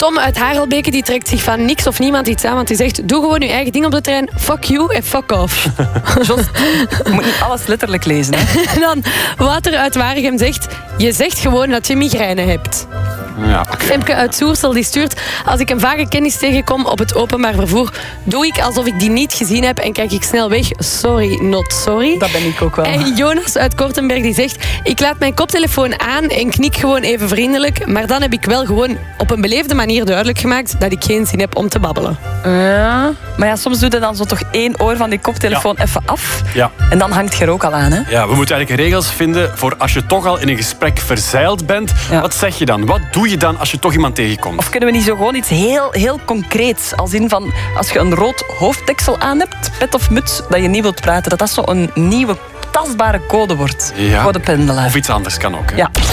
Tom uit Harelbeke die trekt zich van niks of niemand iets aan, want die zegt, doe gewoon je eigen ding op de trein. Fuck you en fuck off. Jos, je moet niet alles letterlijk lezen. Hè? En dan Wouter uit Waregem zegt, je zegt gewoon dat je migraine hebt. Ja, okay. Femke uit Soersel die stuurt, als ik een vage kennis tegenkom op het openbaar vervoer, doe ik alsof ik die niet gezien heb en kijk ik snel weg. Sorry, not sorry. Dat ben ik ook wel. En Jonas uit Kortenberg die zegt, ik laat mijn koptelefoon aan en knik gewoon even vriendelijk, maar dan heb ik wel gewoon op een beleefde manier duidelijk gemaakt dat ik geen zin heb om te babbelen. Ja. Maar ja, soms doe je dan zo toch 1 oor van die koptelefoon even af. Ja. En dan hangt je er ook al aan. Hè? Ja, we moeten eigenlijk regels vinden voor als je toch al in een gesprek verzeild bent. Ja. Wat zeg je dan? Wat doe je dan als je toch iemand tegenkomt? Of kunnen we niet zo gewoon iets heel concreets, als in van als je een rood hoofddeksel aan hebt, pet of muts, dat je niet wilt praten, dat dat zo een nieuwe tastbare code wordt voor de pendelaar. Of iets anders kan ook. Hè? Ja.